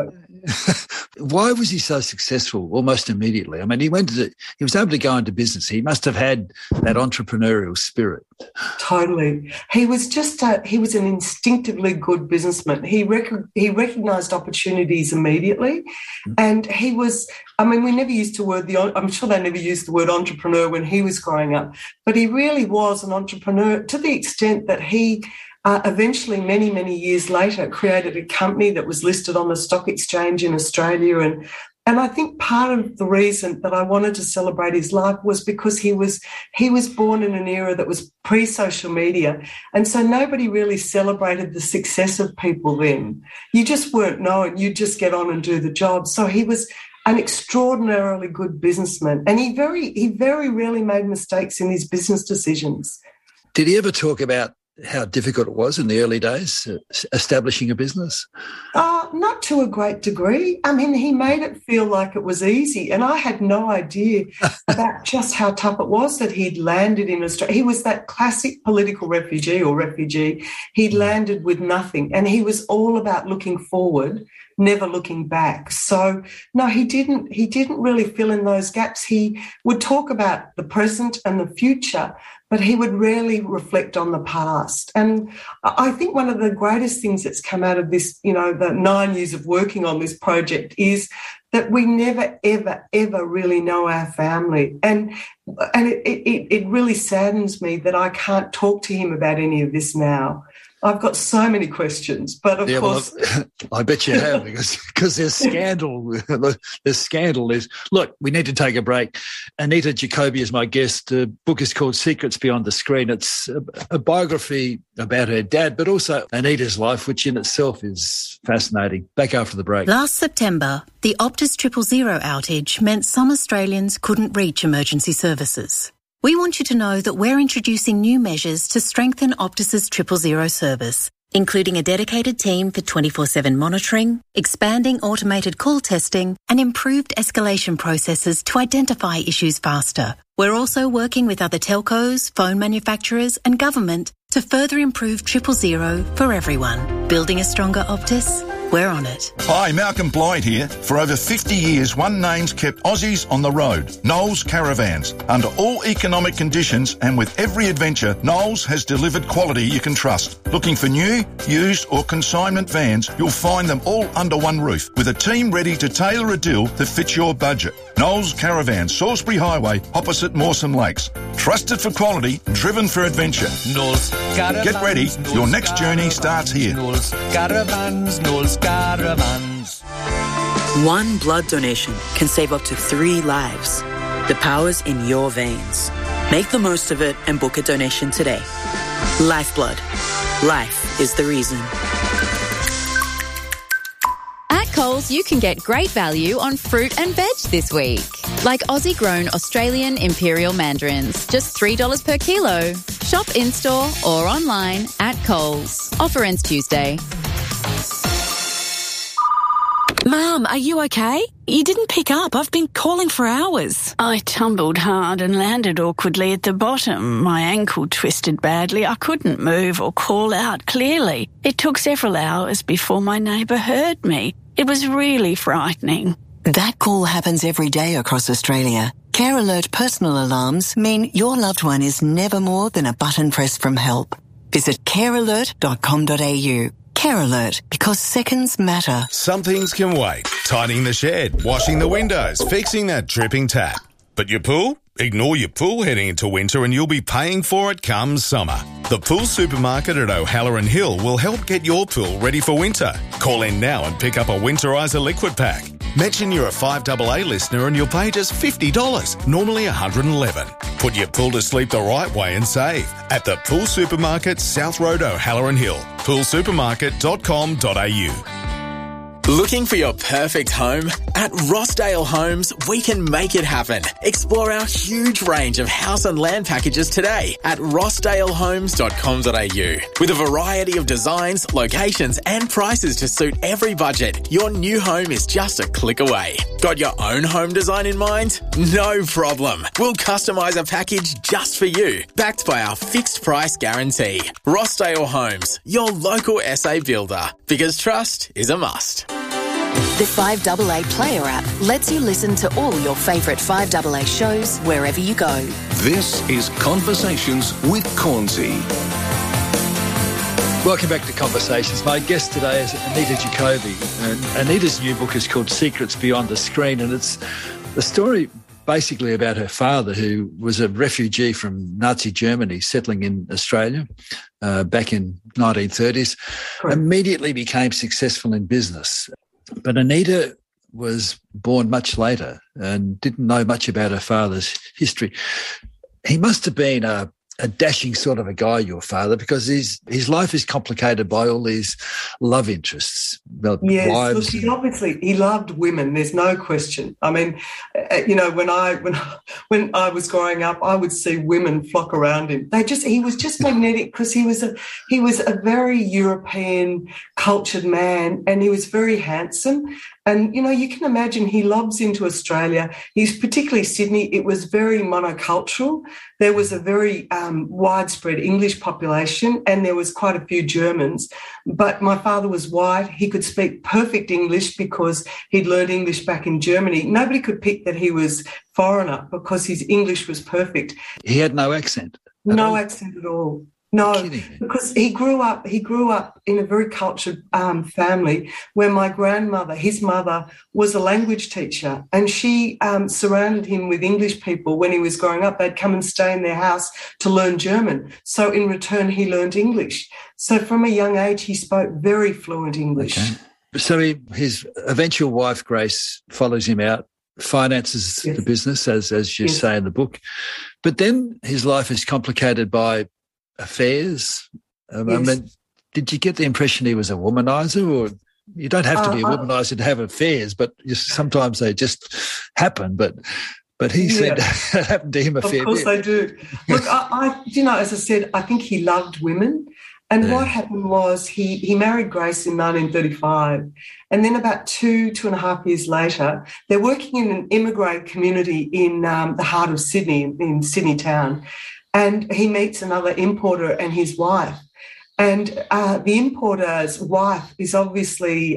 Why was he so successful almost immediately? I mean, he was able to go into business. He must have had that entrepreneurial spirit. Totally. He was he was an instinctively good businessman. He recognised opportunities immediately. And he was, we never used the word, I'm sure they never used the word entrepreneur when he was growing up, but he really was an entrepreneur to the extent that he eventually, many, many years later, created a company that was listed on the stock exchange in Australia. And I think part of the reason that I wanted to celebrate his life was because he was born in an era that was pre-social media. And so nobody really celebrated the success of people then. You just weren't known. You just get on and do the job. So he was an extraordinarily good businessman. And he very rarely made mistakes in his business decisions. Did he ever talk about how difficult it was in the early days establishing a business? Not to a great degree. He made it feel like it was easy, and I had no idea about just how tough it was that he'd landed in Australia. He was that classic political refugee. He'd landed with nothing, and he was all about looking forward, never looking back. So, no, he didn't really fill in those gaps. He would talk about the present and the future, but he would rarely reflect on the past. And I think one of the greatest things that's come out of this, the 9 years of working on this project is that we never, ever, ever really know our family. And it really saddens me that I can't talk to him about any of this now. I've got so many questions, but of course... Well, I bet you have, because there's scandal. There's scandal. Look, we need to take a break. Anita Jacoby is my guest. The book is called Secrets Beyond the Screen. It's a biography about her dad, but also Anita's life, which in itself is fascinating. Back after the break. Last September, the Optus 000 outage meant some Australians couldn't reach emergency services. We want you to know that we're introducing new measures to strengthen Optus's 000 service, including a dedicated team for 24/7 monitoring, expanding automated call testing, and improved escalation processes to identify issues faster. We're also working with other telcos, phone manufacturers, and government to further improve 000 for everyone. Building a stronger Optus? We're on it. Hi, Malcolm Blythe here. For over 50 years, one name's kept Aussies on the road. Knowles Caravans. Under all economic conditions and with every adventure, Knowles has delivered quality you can trust. Looking for new, used or consignment vans, you'll find them all under one roof with a team ready to tailor a deal that fits your budget. Knowles Caravans, Salisbury Highway, opposite Mawson Lakes. Trusted for quality, driven for adventure. Knowles Caravans. Get ready. Your next journey starts here. Knowles Caravans. Knowles Caravans. One blood donation can save up to 3 lives. The power's in your veins. Make the most of it and book a donation today. Lifeblood. Life is the reason. At Coles, you can get great value on fruit and veg this week. Like Aussie-grown Australian Imperial Mandarins, just $3 per kilo. Shop in-store or online at Coles. Offer ends Tuesday. Mum, are you okay? You didn't pick up. I've been calling for hours. I tumbled hard and landed awkwardly at the bottom. My ankle twisted badly. I couldn't move or call out clearly. It took several hours before my neighbour heard me. It was really frightening. That call happens every day across Australia. Care Alert personal alarms mean your loved one is never more than a button press from help. Visit carealert.com.au. Care Alert, because seconds matter. Some things can wait. Tidying the shed, washing the windows, fixing that dripping tap. But your pool? Ignore your pool heading into winter and you'll be paying for it come summer. The Pool Supermarket at O'Halloran Hill will help get your pool ready for winter. Call in now and pick up a Winterizer liquid pack. Mention you're a 5AA listener and you'll pay just $50, normally $111. Put your pool to sleep the right way and save at the Pool Supermarket, South Road, O'Halloran Hill. poolsupermarket.com.au. Looking for your perfect home? At Rossdale Homes, we can make it happen. Explore our huge range of house and land packages today at rossdalehomes.com.au. With a variety of designs, locations and prices to suit every budget, your new home is just a click away. Got your own home design in mind? No problem. We'll customise a package just for you, backed by our fixed price guarantee. Rossdale Homes, your local SA builder, because trust is a must. The 5AA Player app lets you listen to all your favourite 5AA shows wherever you go. This is Conversations with Cornsey. Welcome back to Conversations. My guest today is Anita Jacoby. And Anita's new book is called Secrets Beyond the Screen, and it's the story basically about her father, who was a refugee from Nazi Germany settling in Australia back in 1930s, immediately became successful in business. But Anita was born much later and didn't know much about her father's history. He must have been a dashing sort of a guy, your father, because his life is complicated by all these love interests. Yes, wives. Look, he loved women. There's no question. I mean, when I was growing up, I would see women flock around him. He was just magnetic because he was a very European cultured man, and he was very handsome. And, you can imagine he lobs into Australia. He's particularly Sydney. It was very monocultural. There was a very widespread English population, and there was quite a few Germans. But my father was white. He could speak perfect English because he'd learned English back in Germany. Nobody could pick that he was foreigner because his English was perfect. He had no accent. No accent at all. No, because he grew up in a very cultured family where my grandmother, his mother, was a language teacher, and she surrounded him with English people when he was growing up. They'd come and stay in their house to learn German. So in return, he learned English. So from a young age, he spoke very fluent English. Okay. So his eventual wife, Grace, follows him out, finances the business, as you say in the book. But then his life is complicated by affairs. I mean, did you get the impression he was a womanizer? Or you don't have to be a womanizer to have affairs, but sometimes they just happen. But he said that happened to him a fair bit. Of course they do. Look, as I said, I think he loved women. And what happened was he married Grace in 1935. And then about two and a half years later, they're working in an immigrant community in the heart of Sydney, in Sydney town. And he meets another importer and his wife. And the importer's wife is obviously,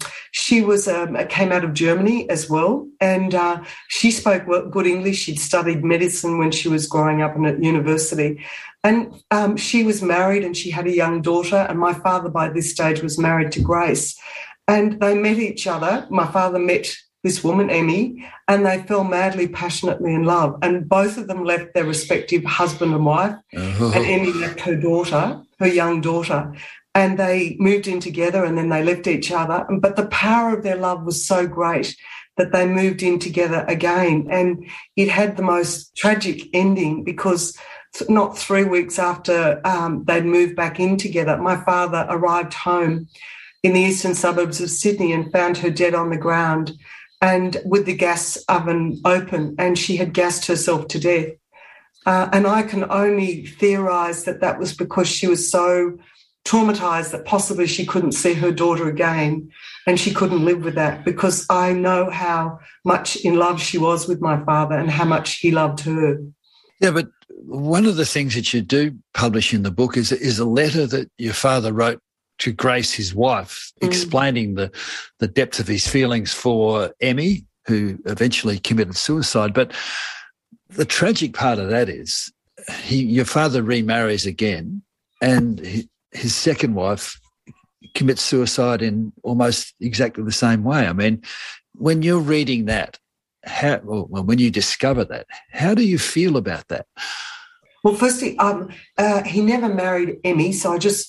she was came out of Germany as well. And she spoke good English. She'd studied medicine when she was growing up at university. And she was married and she had a young daughter. And my father, by this stage, was married to Grace. And they met each other. My father met this woman, Emmy, and they fell madly, passionately in love. And both of them left their respective husband and wife, and Emmy left her daughter, her young daughter, and they moved in together and then they left each other. But the power of their love was so great that they moved in together again. And it had the most tragic ending because not 3 weeks after they'd moved back in together, my father arrived home in the eastern suburbs of Sydney and found her dead on the ground and with the gas oven open, and she had gassed herself to death. And I can only theorise that was because she was so traumatised that possibly she couldn't see her daughter again, and she couldn't live with that, because I know how much in love she was with my father and how much he loved her. Yeah, but one of the things that you do publish in the book is a letter that your father wrote to Grace, his wife, explaining the depth of his feelings for Emmy, who eventually committed suicide. But the tragic part of that is your father remarries again, and his second wife commits suicide in almost exactly the same way. I mean, when you're reading that, when you discover that, how do you feel about that? Well, firstly, he never married Emmy, so I just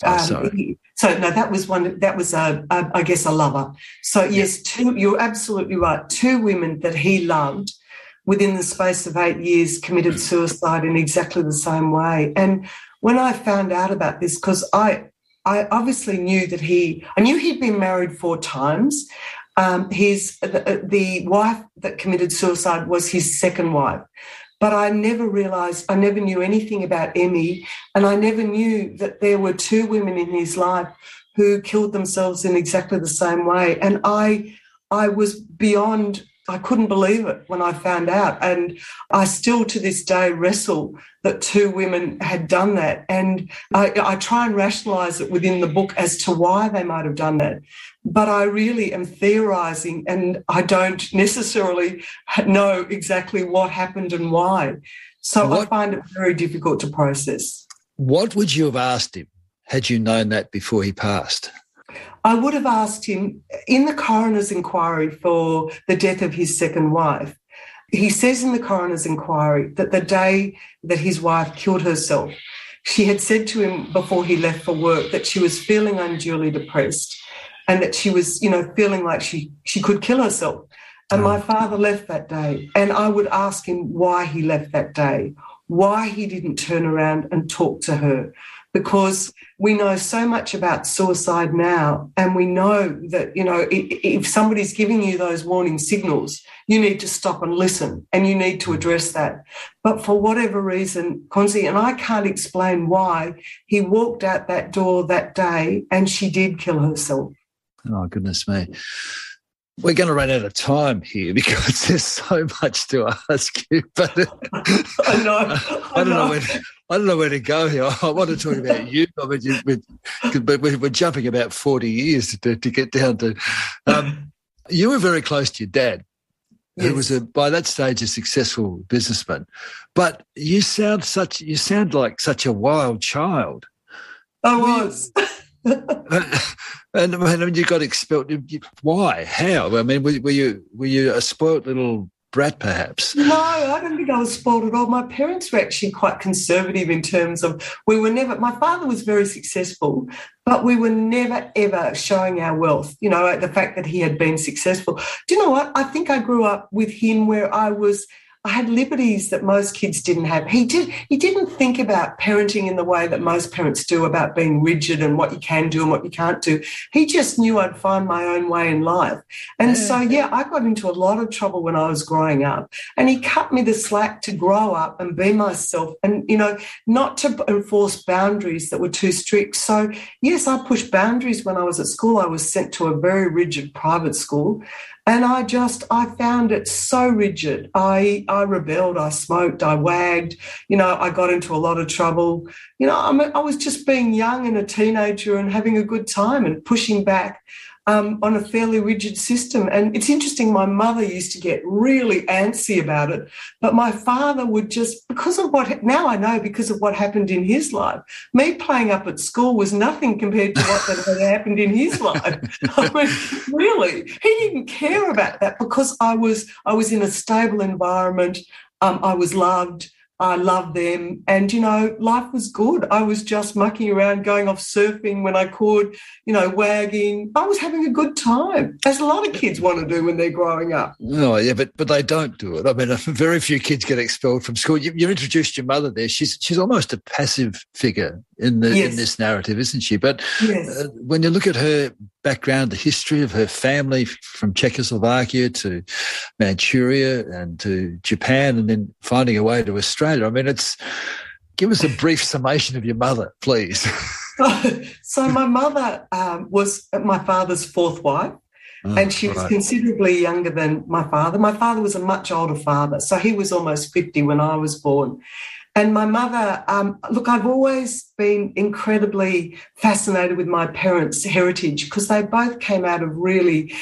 that was one. That was I guess a lover. So yes, you're absolutely right. 2 women that he loved within the space of 8 years committed suicide in exactly the same way. And when I found out about this, because I obviously knew that I knew he'd been married 4 times. The wife that committed suicide was his second wife. But I never knew anything about Emmy, and I never knew that there were 2 women in his life who killed themselves in exactly the same way. And I was beyond, I couldn't believe it when I found out. And I still to this day wrestle that 2 women had done that. And I try and rationalise it within the book as to why they might have done that. but I really am theorising and I don't necessarily know exactly what happened and why. So I find it very difficult to process. What would you have asked him had you known that before he passed? I would have asked him, in the coroner's inquiry for the death of his second wife, he says in the coroner's inquiry that the day that his wife killed herself, she had said to him before he left for work that she was feeling unduly depressed and that she was, feeling like she could kill herself. And my father left that day. And I would ask him why he left that day, why he didn't turn around and talk to her. Because we know so much about suicide now, and we know that, if somebody's giving you those warning signals, you need to stop and listen, and you need to address that. But for whatever reason, Konzi, and I can't explain why, he walked out that door that day and she did kill herself. Oh, goodness me. We're going to run out of time here because there's so much to ask you. But I know. I don't know where to go here. I want to talk about you. I mean, we're jumping about 40 years to get down to. You were very close to your dad, who was by that stage a successful businessman. But you sound like such a wild child. I was. And I mean, you got expelled. Why? How? I mean, were you a spoilt little brat, perhaps? No, I don't think I was spoiled at all. My parents were actually quite conservative in terms of my father was very successful, but we were never, ever showing our wealth, the fact that he had been successful. Do you know what? I think I grew up with him where I had liberties that most kids didn't have. He didn't think about parenting in the way that most parents do, about being rigid and what you can do and what you can't do. He just knew I'd find my own way in life. And so, I got into a lot of trouble when I was growing up. And he cut me the slack to grow up and be myself and, not to enforce boundaries that were too strict. So, yes, I pushed boundaries when I was at school. I was sent to a very rigid private school. And I found it so rigid. I rebelled, I smoked, I wagged, I got into a lot of trouble. I was just being young and a teenager and having a good time and pushing back on a fairly rigid system. And it's interesting, my mother used to get really antsy about it, but my father would just, because of what happened in his life, me playing up at school was nothing compared to what had happened in his life. I mean, really, he didn't care about that because I was in a stable environment. I was loved. I loved them. And, life was good. I was just mucking around, going off surfing when I could, wagging. I was having a good time, as a lot of kids want to do when they're growing up. No, yeah, but they don't do it. I mean, very few kids get expelled from school. You introduced your mother there. She's almost a passive figure in this narrative, isn't she? But when you look at her background, the history of her family from Czechoslovakia to Manchuria and to Japan and then finding a way to Australia. I mean, give us a brief summation of your mother, please. So my mother was my father's fourth wife. And she was considerably younger than my father. My father was a much older father, so he was almost 50 when I was born. And my mother, I've always been incredibly fascinated with my parents' heritage because they both came out of really,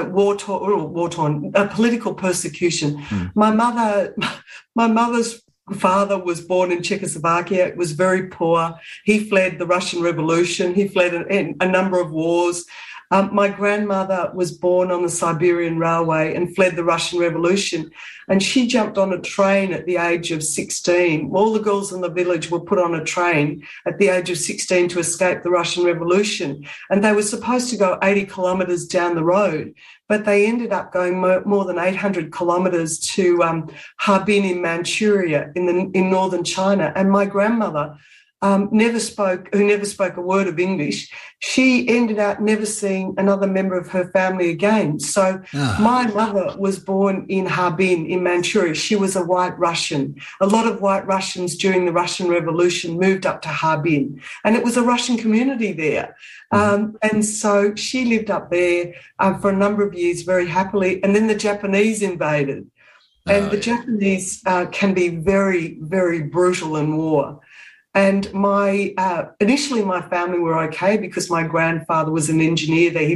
war-torn political persecution. My mother's father was born in Czechoslovakia. It was very poor. He fled the Russian Revolution. He fled a number of wars. My grandmother was born on the Siberian Railway and fled the Russian Revolution. And she jumped on a train at the age of 16. All the girls in the village were put on a train at the age of 16 to escape the Russian Revolution. And they were supposed to go 80 kilometres down the road, but they ended up going more than 800 kilometres to Harbin in Manchuria in northern China. And my grandmother, who never spoke a word of English, she ended up never seeing another member of her family again. So my mother was born in Harbin in Manchuria. She was a white Russian. A lot of white Russians during the Russian Revolution moved up to Harbin, and it was a Russian community there. And so she lived up there for a number of years very happily. And then the Japanese invaded. And the Japanese can be very, very brutal in war. And initially my family were okay because my grandfather was an engineer there. He